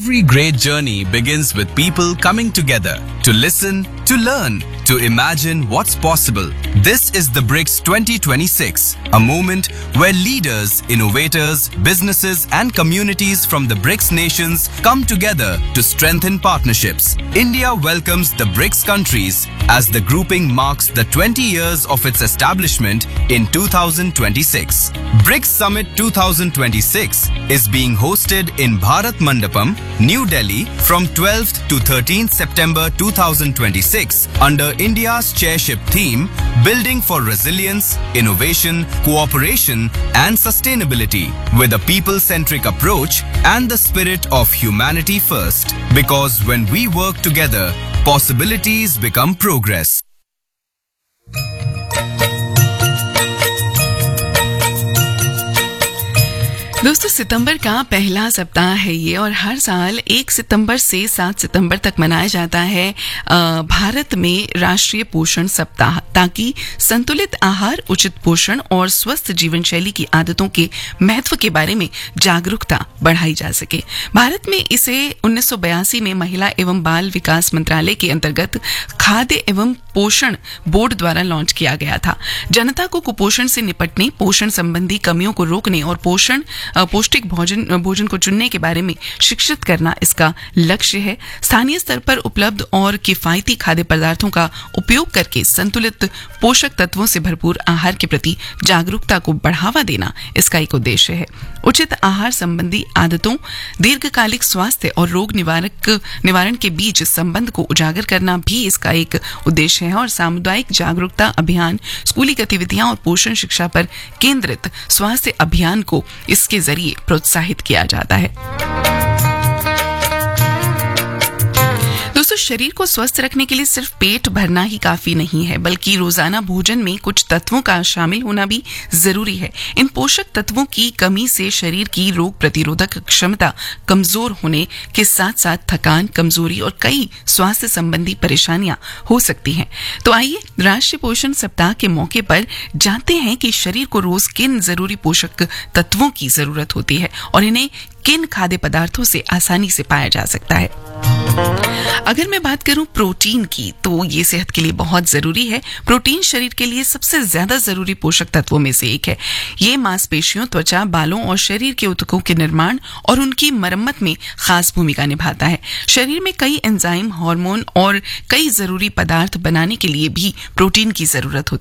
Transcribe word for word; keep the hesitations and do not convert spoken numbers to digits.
Every great journey begins with people coming together to listen, to learn, to imagine what's possible. This is the BRICS twenty twenty-six, a moment where leaders, innovators, businesses and communities from the BRICS nations come together to strengthen partnerships. India welcomes the BRICS countries as the grouping marks the twenty years of its establishment in two thousand twenty-six. BRICS Summit twenty twenty-six is being hosted in Bharat Mandapam, New Delhi from twelfth to thirteenth September two thousand twenty-six under India's chairship theme Building for Resilience, Innovation, Cooperation and Sustainability with a people-centric approach and the spirit of humanity first. Because when we work together, possibilities become progress. दोस्तों, सितंबर का पहला सप्ताह है ये और हर साल एक सितंबर से सात सितंबर तक मनाया जाता है भारत में राष्ट्रीय पोषण सप्ताह, ताकि संतुलित आहार, उचित पोषण और स्वस्थ जीवन शैली की आदतों के महत्व के बारे में जागरूकता बढ़ाई जा सके। भारत में इसे उन्नीस सौ बयासी में महिला एवं बाल विकास मंत्रालय के अंतर्गत खाद्य एवं पोषण बोर्ड द्वारा लॉन्च किया गया था। जनता को कुपोषण से निपटने, पोषण संबंधी कमियों को रोकने और पोषण पौष्टिक भोजन भोजन को चुनने के बारे में शिक्षित करना इसका लक्ष्य है। स्थानीय स्तर पर उपलब्ध और किफायती खाद्य पदार्थों का उपयोग करके संतुलित पोषक तत्वों से भरपूर आहार के प्रति जागरूकता को बढ़ावा देना इसका एक उद्देश्य है। उचित आहार संबंधी आदतों, दीर्घकालिक स्वास्थ्य और रोग निवारक निवारण के बीच संबंध को उजागर करना भी इसका एक उद्देश्य है और सामुदायिक जागरूकता अभियान, स्कूली गतिविधियां और पोषण शिक्षा पर केंद्रित स्वास्थ्य अभियान को इसके जरिए प्रोत्साहित किया जाता है। दोस्तों, शरीर को स्वस्थ रखने के लिए सिर्फ पेट भरना ही काफी नहीं है, बल्कि रोजाना भोजन में कुछ तत्वों का शामिल होना भी जरूरी है। इन पोषक तत्वों की कमी से शरीर की रोग प्रतिरोधक क्षमता कमजोर होने के साथ साथ थकान, कमजोरी और कई स्वास्थ्य संबंधी परेशानियां हो सकती हैं। तो आइए राष्ट्रीय पोषण सप्ताह के मौके पर जानते हैं कि शरीर को रोज किन जरूरी पोषक तत्वों की जरूरत होती है और इन्हें किन खाद्य पदार्थों से आसानी से पाया जा सकता है। अगर मैं बात करूं प्रोटीन की, तो ये सेहत के लिए बहुत जरूरी है। प्रोटीन शरीर के लिए सबसे ज्यादा जरूरी पोषक तत्वों में से एक है। ये मांसपेशियों, त्वचा, बालों और शरीर के ऊतकों के निर्माण और उनकी मरम्मत में खास भूमिका निभाता है। शरीर में कई एंजाइम, हार्मोन और कई जरूरी पदार्थ बनाने के लिए भी प्रोटीन की जरूरत होती है।